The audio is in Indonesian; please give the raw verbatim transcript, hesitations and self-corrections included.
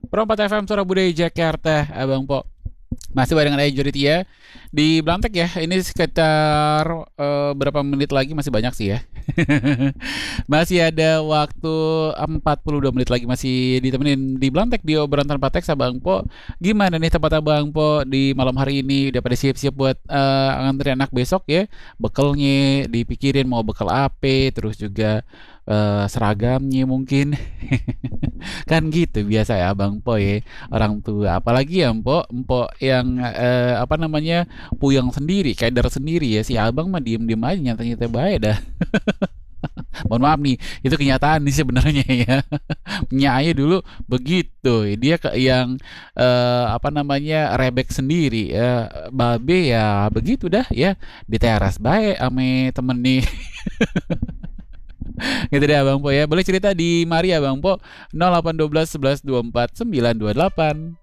Perempat F M Suara Budaya Jakarta, Abang Po. Masih barengan Aja Jurit ya di Blantek ya. Ini sekitar eh, berapa menit lagi, masih banyak sih ya. Masih ada waktu empat puluh dua menit lagi masih ditemenin di Blantek di obrolan tanpa teks Abang Po. Gimana nih tempat Abang Po di malam hari ini? Udah pada siap-siap buat eh, ngantri anak besok ya? Bekelnya dipikirin mau bekal apa, terus juga eh, seragamnya mungkin. Kan gitu biasa ya Abang Po ya, orang tua apalagi ya empok empok yang eh, apa namanya puyeng sendiri keder sendiri ya, si abang mah diem diem aja nyata nyata baik dah. Mohon maaf nih, itu kenyataan nih sebenarnya ya. Nyai dulu begitu, dia ke yang eh, apa namanya rebek sendiri ya, babe ya begitu dah ya, di teras baik ame temen nih. Gitu deh Abang Po ya, boleh cerita di Maria Abang Po nol delapan satu dua satu satu dua empat sembilan dua delapan.